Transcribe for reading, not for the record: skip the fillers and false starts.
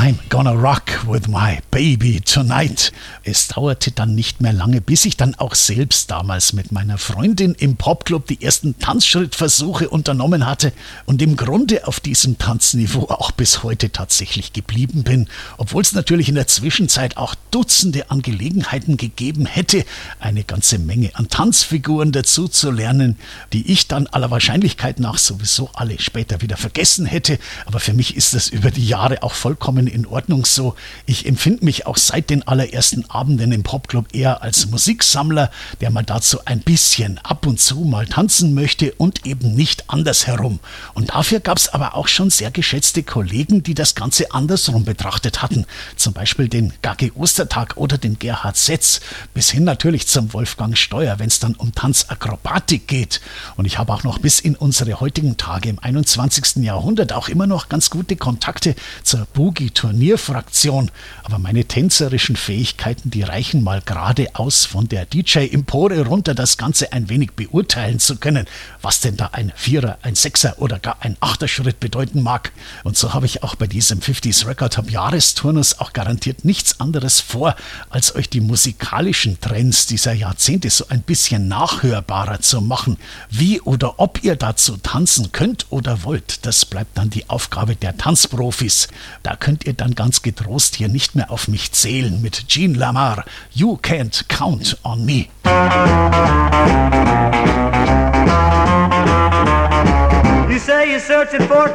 I'm gonna rock with my baby tonight. Es dauerte dann nicht mehr lange, bis ich dann auch selbst damals mit meiner Freundin im Popclub die ersten Tanzschrittversuche unternommen hatte und im Grunde auf diesem Tanzniveau auch bis heute tatsächlich geblieben bin, obwohl es natürlich in der Zwischenzeit auch Dutzende an Gelegenheiten gegeben hätte, eine ganze Menge an Tanzfiguren dazu zu lernen, die ich dann aller Wahrscheinlichkeit nach sowieso alle später wieder vergessen hätte. Aber für mich ist das über die Jahre auch vollkommen in Ordnung so. Ich empfinde mich auch seit den allerersten Abenden im Popclub eher als Musiksammler, der mal dazu ein bisschen ab und zu mal tanzen möchte und eben nicht andersherum. Und dafür gab es aber auch schon sehr geschätzte Kollegen, die das Ganze andersrum betrachtet hatten. Zum Beispiel den Gagi Ostertag oder den Gerhard Setz, bis hin natürlich zum Wolfgang Steuer, wenn es dann um Tanzakrobatik geht. Und ich habe auch noch bis in unsere heutigen Tage im 21. Jahrhundert auch immer noch ganz gute Kontakte zur Boogie-Turnierfraktion. Aber meine tänzerischen Fähigkeiten, die reichen mal geradeaus von der DJ-Empore runter, das Ganze ein wenig beurteilen zu können, was denn da ein Vierer, ein Sechser oder gar ein Achterschritt bedeuten mag. Und so habe ich auch bei diesem 50s Record Hub Jahresturnus auch garantiert nichts anderes vor, als euch die musikalischen Trends dieser Jahrzehnte so ein bisschen nachhörbarer zu machen. Wie oder ob ihr dazu tanzen könnt oder wollt, das bleibt dann die Aufgabe der Tanzprofis. Da könnt ihr dann ganz getrost hier nicht mehr auf mich zählen mit Gene Lamar. You can't count on me. You say you're searching for